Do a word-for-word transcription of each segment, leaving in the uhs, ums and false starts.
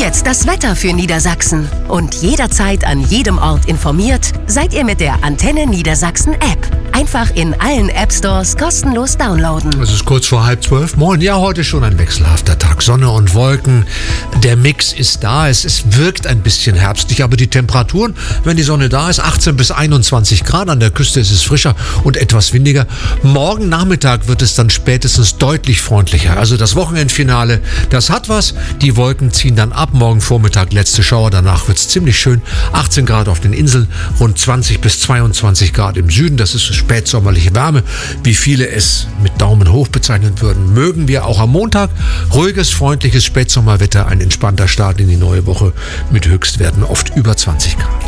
jetzt das Wetter für Niedersachsen. Und jederzeit an jedem Ort informiert seid ihr mit der Antenne Niedersachsen App. Einfach in allen App-Stores kostenlos downloaden. Es ist kurz vor halb zwölf. Moin, ja, heute schon ein wechselhafter Tag. Sonne und Wolken. Der Mix ist da. Es, es wirkt ein bisschen herbstlich, aber die Temperaturen, wenn die Sonne da ist, achtzehn bis einundzwanzig Grad. An der Küste ist es frischer und etwas windiger. Morgen Nachmittag wird es dann spätestens deutlich freundlicher. Also das Wochenendfinale, das hat was. Die Wolken ziehen dann ab. Morgen Vormittag letzte Schauer. Danach wird es ziemlich schön. achtzehn Grad auf den Inseln, rund zwanzig bis zweiundzwanzig Grad im Süden. Das ist so spätsommerliche Wärme, wie viele es mit Daumen hoch bezeichnen würden. Mögen wir auch am Montag. Ruhiges, freundliches Spätsommerwetter, ein entspannter Start in die neue Woche mit Höchstwerten oft über zwanzig Grad.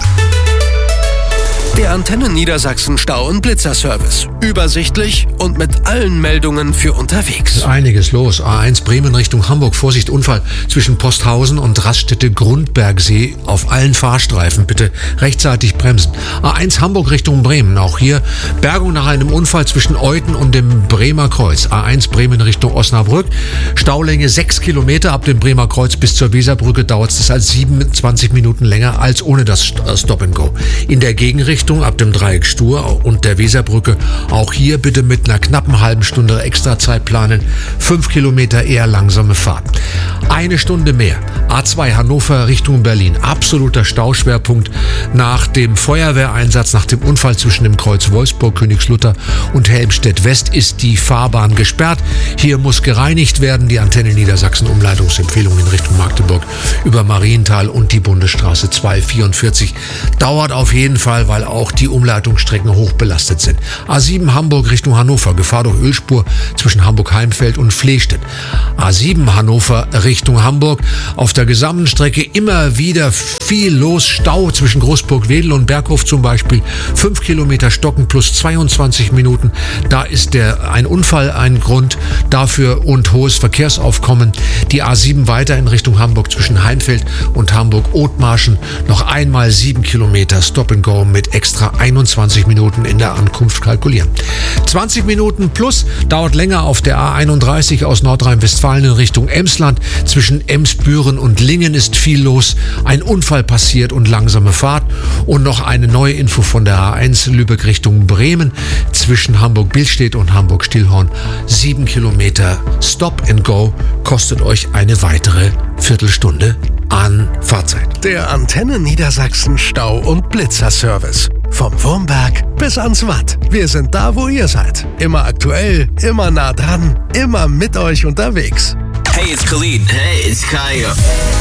Der Antenne Niedersachsen Stau- und Blitzerservice. Übersichtlich und mit allen Meldungen für unterwegs. Einiges los. A eins Bremen Richtung Hamburg. Vorsicht, Unfall zwischen Posthausen und Raststätte Grundbergsee auf allen Fahrstreifen. Bitte rechtzeitig bremsen. A eins Hamburg Richtung Bremen. Auch hier Bergung nach einem Unfall zwischen Euthen und dem Bremer Kreuz. A eins Bremen Richtung Osnabrück. Staulänge sechs Kilometer. Ab dem Bremer Kreuz bis zur Weserbrücke dauert es als siebenundzwanzig Minuten länger als ohne das Stop and Go. In der Gegenrichtung ab dem Dreieck Stur und der Weserbrücke. Auch hier bitte mit einer knappen halben Stunde Extrazeit planen. Fünf Kilometer eher langsame Fahrt. Eine Stunde mehr. A zwei Hannover Richtung Berlin. Absoluter Stauschwerpunkt. Nach dem Feuerwehreinsatz, nach dem Unfall zwischen dem Kreuz Wolfsburg, Königslutter und Helmstedt West ist die Fahrbahn gesperrt. Hier muss gereinigt werden. Die Antenne Niedersachsen Umleitungsempfehlung in Richtung Magdeburg über Marienthal und die Bundesstraße zweihundertvierundvierzig. Dauert auf jeden Fall, weil auch die Umleitungsstrecken hoch belastet sind. A sieben Hamburg Richtung Hannover, Gefahr durch Ölspur zwischen Hamburg-Heimfeld und Flehstedt. A sieben Hannover Richtung Hamburg, auf der gesamten Strecke immer wieder viel los, Stau zwischen Großburg-Wedel und Berghof zum Beispiel. Fünf Kilometer Stocken plus zweiundzwanzig Minuten. Da ist der, ein Unfall ein Grund dafür und hohes Verkehrsaufkommen. Die A sieben weiter in Richtung Hamburg zwischen Heimfeld und Hamburg-Othmarschen. Noch einmal sieben Kilometer Stop and Go mit extra einundzwanzig Minuten in der Ankunft kalkulieren. zwanzig Minuten plus dauert länger auf der A einunddreißig aus Nordrhein-Westfalen in Richtung Emsland. Zwischen Emsbüren und Lingen ist viel los. Ein Unfall passiert und langsame Fahrt. Und noch eine neue Info von der A eins Lübeck Richtung Bremen. Zwischen Hamburg-Billstedt und Hamburg-Stillhorn. Sieben Kilometer Stop and Go kostet euch eine weitere Viertelstunde an Fahrzeit. Der Antenne Niedersachsen Stau- und Blitzerservice. Vom Wurmberg bis ans Watt. Wir sind da, wo ihr seid. Immer aktuell, immer nah dran, immer mit euch unterwegs. Hey, it's Khalid. Hey, it's Kaya.